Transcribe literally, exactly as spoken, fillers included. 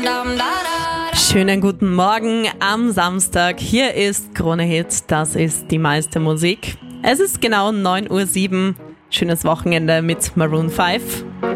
Schönen guten Morgen am Samstag. Hier ist Krone Hit, das ist die meiste Musik. Es ist genau neun Uhr sieben. Schönes Wochenende mit Maroon fünf.